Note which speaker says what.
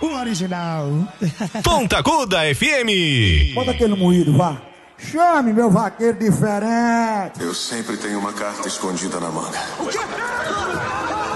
Speaker 1: O original.
Speaker 2: Ponta Aguda FM.
Speaker 3: Bota aquele moído, vá. Chame meu vaqueiro diferente.
Speaker 4: Eu sempre tenho uma carta escondida na manga.
Speaker 5: O quê?